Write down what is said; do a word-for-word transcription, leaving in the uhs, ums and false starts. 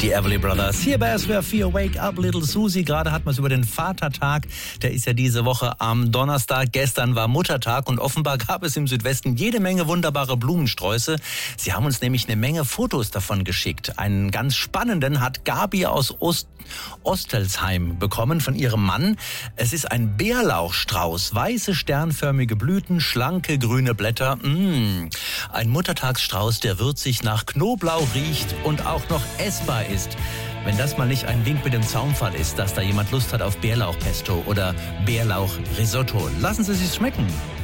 Die Everly Brothers. Hier bei S W R vier, Wake Up Little Susie. Gerade hat man es über den Vatertag. Der ist ja diese Woche am Donnerstag. Gestern war Muttertag und offenbar gab es im Südwesten jede Menge wunderbare Blumensträuße. Sie haben uns nämlich eine Menge Fotos davon geschickt. Einen ganz spannenden hat Gabi aus Ost Ostelsheim bekommen von ihrem Mann. Es ist ein Bärlauchstrauß. Weiße, sternförmige Blüten, schlanke, grüne Blätter. Mmh. Ein Muttertagsstrauß, der würzig nach Knoblauch riecht und auch noch essbar ist. Wenn das mal nicht ein Wink mit dem Zaunpfahl ist, dass da jemand Lust hat auf Bärlauchpesto oder Bärlauchrisotto. Lassen Sie es sich schmecken.